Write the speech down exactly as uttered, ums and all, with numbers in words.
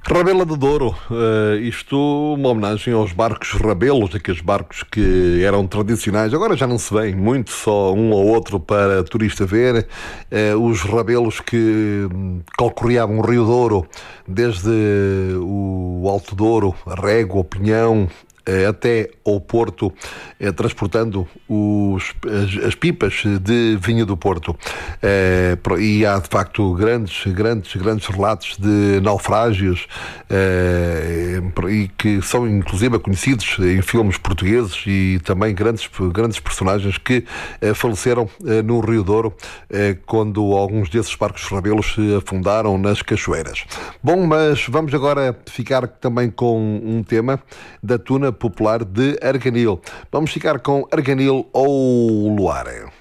Rabela do Douro, uh, isto uma homenagem aos barcos rabelos, aqueles barcos que eram tradicionais, agora já não se vêem muito, só um ou outro para turista ver, uh, os rabelos que calcorreavam o Rio Douro, desde o Alto Douro, Régua, Pinhão, até ao Porto, eh, transportando os, as, as pipas de vinho do Porto. Eh, e há, de facto, grandes, grandes, grandes relatos de naufrágios eh, e que são, inclusive, conhecidos em filmes portugueses e também grandes, grandes personagens que eh, faleceram eh, no Rio Douro eh, quando alguns desses barcos rabelos se afundaram nas cachoeiras. Bom, mas vamos agora ficar também com um tema da tuna popular de Arganil. Vamos ficar com Arganil ou Luar.